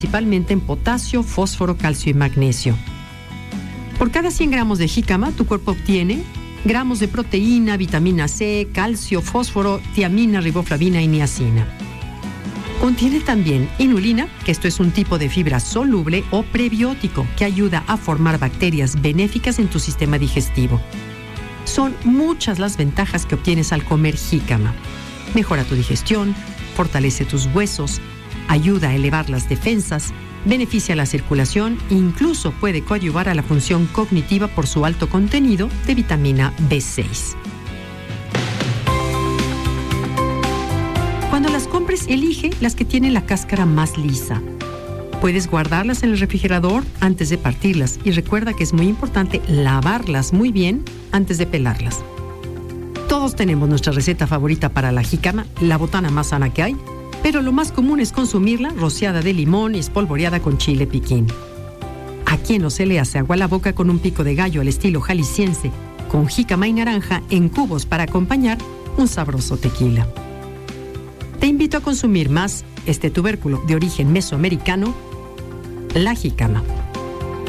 principalmente en potasio, fósforo, calcio y magnesio. Por cada 100 gramos de jícama, tu cuerpo obtiene gramos de proteína, vitamina C, calcio, fósforo, tiamina, riboflavina y niacina. Contiene también inulina, que esto es un tipo de fibra soluble o prebiótico que ayuda a formar bacterias benéficas en tu sistema digestivo. Son muchas las ventajas que obtienes al comer jícama. Mejora tu digestión, fortalece tus huesos, ayuda a elevar las defensas, beneficia la circulación e incluso puede coadyuvar a la función cognitiva por su alto contenido de vitamina B6. Cuando las compres, elige las que tienen la cáscara más lisa. Puedes guardarlas en el refrigerador antes de partirlas y recuerda que es muy importante lavarlas muy bien antes de pelarlas. Todos tenemos nuestra receta favorita para la jícama, la botana más sana que hay, pero lo más común es consumirla rociada de limón y espolvoreada con chile piquín. ¿A quién no se le hace agua a la boca con un pico de gallo al estilo jalisciense, con jícama y naranja en cubos para acompañar un sabroso tequila? Te invito a consumir más este tubérculo de origen mesoamericano, la jícama.